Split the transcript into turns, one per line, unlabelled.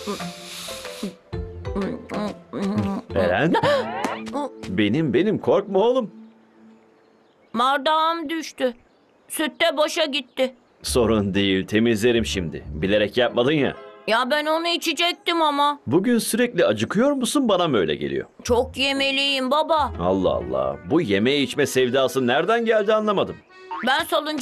Eren, benim korkma oğlum.
Bardağım düştü. Süt de boşa gitti.
Sorun değil, temizlerim şimdi. Bilerek yapmadın ya.
Ya ben onu içecektim ama.
Bugün sürekli acıkıyor musun, bana mı öyle geliyor?
Çok yemeliyim baba.
Allah Allah, bu yeme içme sevdası nereden geldi anlamadım.
Ben salıncağı